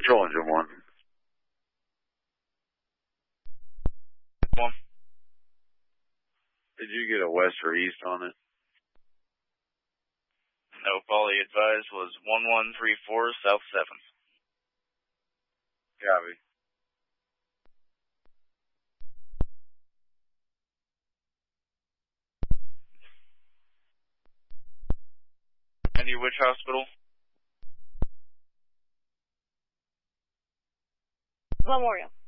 Control engine 1. 1. Did you get a west or east on it? Nope, all he advised was 1134 South 7th. Copy. And you which hospital? Memorial.